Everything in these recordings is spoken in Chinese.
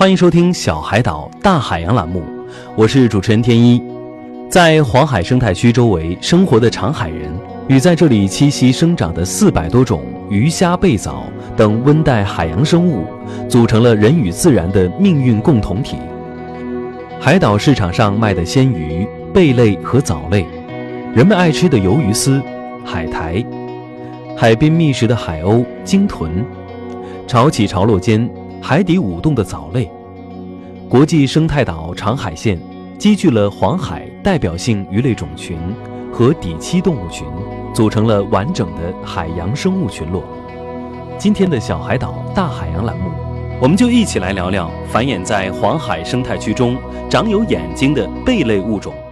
欢迎收听小海岛大海洋栏目，我是主持人天一。在黄海生态区周围生活的长海人与在这里栖息生长的400多种鱼虾贝藻等温带海洋生物，组成了人与自然的命运共同体。海岛市场上卖的鲜鱼、贝类和藻类，人们爱吃的鱿鱼丝、海苔，海边觅食的海鸥、鲸豚，潮起潮落间海底舞动的藻类。国际生态岛长海线积聚了黄海代表性鱼类种群和底栖动物群，组成了完整的海洋生物群落。今天的小海岛大海洋栏目，我们就一起来聊聊繁衍在黄海生态区中长有眼睛的贝类物种。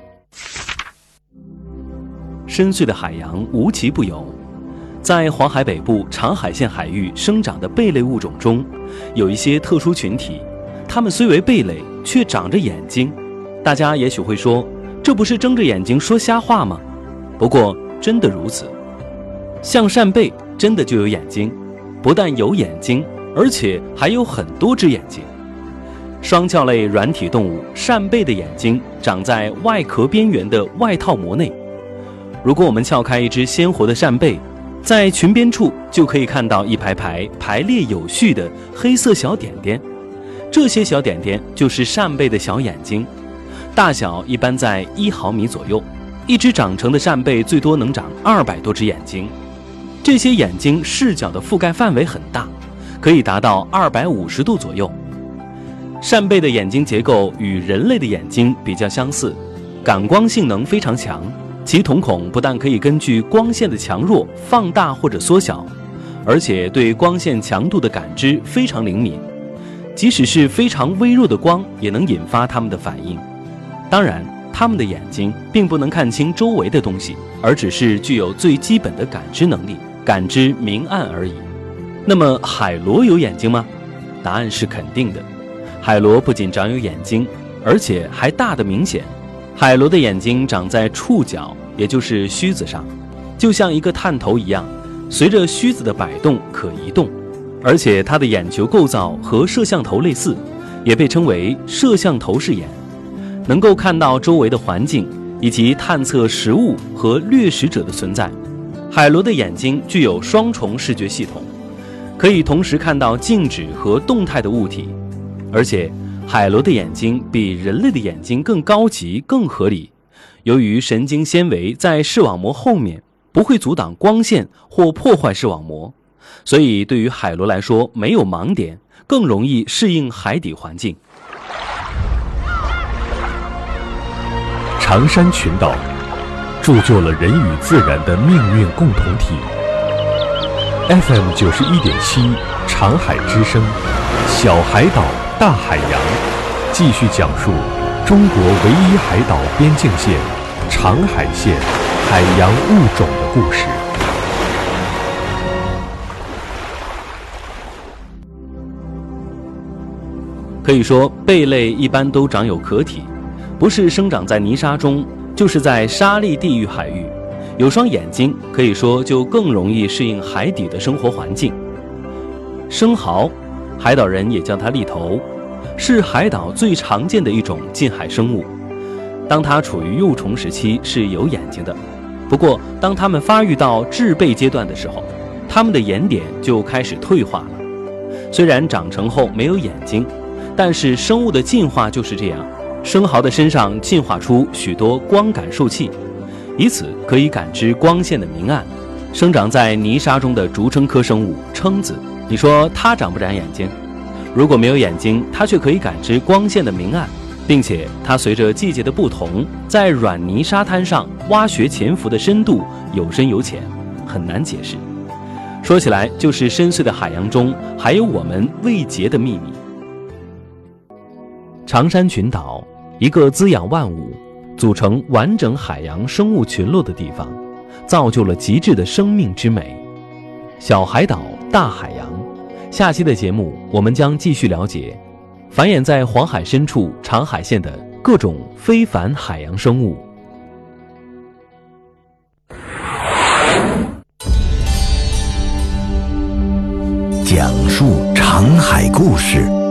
深邃的海洋无奇不有，在黄海北部长海线海域生长的贝类物种中，有一些特殊群体，它们虽为贝类，却长着眼睛。大家也许会说，这不是睁着眼睛说瞎话吗？不过真的如此，像扇贝真的就有眼睛，不但有眼睛，而且还有很多只眼睛。双壳类软体动物扇贝的眼睛长在外壳边缘的外套膜内。如果我们撬开一只鲜活的扇贝，在裙边处就可以看到一排排排列有序的黑色小点点，这些小点点就是扇贝的小眼睛，大小一般在1毫米左右。一只长成的扇贝最多能长200多只眼睛，这些眼睛视角的覆盖范围很大，可以达到250度左右。扇贝的眼睛结构与人类的眼睛比较相似，感光性能非常强，其瞳孔不但可以根据光线的强弱放大或者缩小，而且对光线强度的感知非常灵敏，即使是非常微弱的光也能引发它们的反应。当然，它们的眼睛并不能看清周围的东西，而只是具有最基本的感知能力，感知明暗而已。那么海螺有眼睛吗？答案是肯定的。海螺不仅长有眼睛，而且还大得明显。海螺的眼睛长在触角，也就是须子上，就像一个探头一样，随着须子的摆动可移动。而且它的眼球构造和摄像头类似，也被称为摄像头式眼，能够看到周围的环境，以及探测食物和掠食者的存在。海螺的眼睛具有双重视觉系统，可以同时看到静止和动态的物体。而且海螺的眼睛比人类的眼睛更高级、更合理。由于神经纤维在视网膜后面，不会阻挡光线或破坏视网膜，所以对于海螺来说没有盲点，更容易适应海底环境。 长山群岛铸就了人与自然的命运共同体。FM 91.7长海之声，小海岛大海洋，继续讲述中国唯一海岛边境线长海线海洋物种的故事。 可以说，贝类一般都长有壳体，不是生长在泥沙中，就是在沙砾地域海域。有双眼睛，可以说就更容易适应海底的生活环境。生蚝，海岛人也叫它栗头，是海岛最常见的一种近海生物。当它处于幼虫时期是有眼睛的，不过当它们发育到稚贝阶段的时候，它们的眼点就开始退化了。虽然长成后没有眼睛，但是生物的进化就是这样，生蚝的身上进化出许多光感受器，以此可以感知光线的明暗。生长在泥沙中的竹蛏科生物蛏子，你说它长不长眼睛？如果没有眼睛，它却可以感知光线的明暗，并且它随着季节的不同，在软泥沙滩上挖掘潜伏的深度有深有浅，很难解释。说起来，就是深邃的海洋中还有我们未解的秘密。长山群岛，一个滋养万物、组成完整海洋生物群落的地方，造就了极致的生命之美。小海岛大海洋，下期的节目我们将继续了解繁衍在黄海深处长海线的各种非凡海洋生物。 讲述长海故事，